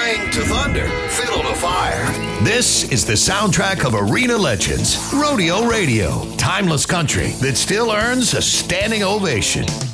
Clang to thunder, fiddle to fire. This is the soundtrack of arena legends, Rodeo Radio. Timeless country that still earns a standing ovation.